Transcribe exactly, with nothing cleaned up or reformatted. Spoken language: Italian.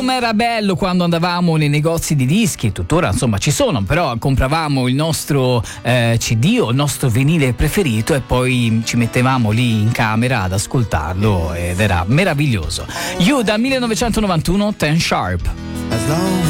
Era bello quando andavamo nei negozi di dischi, tuttora insomma ci sono, però compravamo il nostro eh, C D o il nostro vinile preferito e poi ci mettevamo lì in camera ad ascoltarlo ed era meraviglioso. You dal millenovecentonovantuno, Ten Sharp. As long